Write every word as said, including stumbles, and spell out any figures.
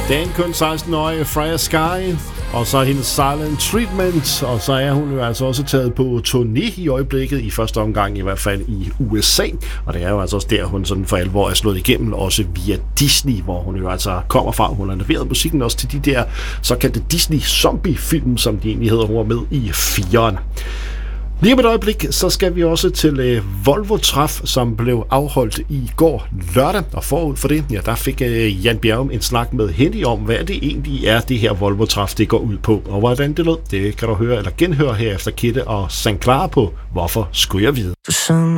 Den kun seksten-årige Freya Sky, og så hendes Silent Treatment, og så er hun jo altså også taget på turné i øjeblikket, i første omgang i hvert fald i U S A, og det er jo altså også der, hun sådan for alvor er slået igennem, også via Disney, hvor hun jo altså kommer fra. Hun har leveret musikken også til de der såkaldte Disney zombie-film, som de egentlig hedder. Hun var med i fireren. Lige om et øjeblik, så skal vi også til øh, Volvo-træf, som blev afholdt i går lørdag, og forud for det, ja, der fik øh, Jan Bjerrum en snak med Henny om, hvad det egentlig er, det her Volvo-træf, det går ud på, og hvordan det lød, det kan du høre eller genhøre her efter Kidde og Sankt Clara på Hvorfor skulle jeg vide?